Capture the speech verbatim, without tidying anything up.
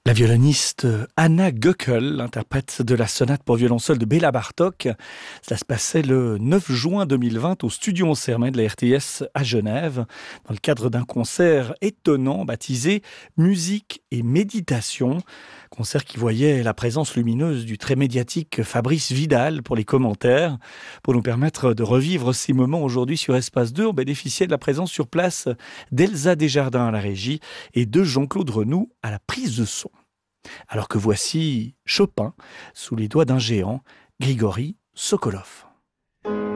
La violoniste Anna Göckel, interprète de la sonate pour violon seul de Béla Bartók. Cela se passait le neuf juin deux mille vingt au studio Ansermet de la R T S à Genève, dans le cadre d'un concert étonnant baptisé Musique et méditation. Concert qui voyait la présence lumineuse du très médiatique Fabrice Vidal pour les commentaires. Pour nous permettre de revivre ces moments aujourd'hui sur Espace deux, on bénéficiait de la présence sur place d'Elsa Desjardins à la régie et de Jean-Claude Renoux à la prise de son. Alors que voici Chopin sous les doigts d'un géant, Grigori Sokolov.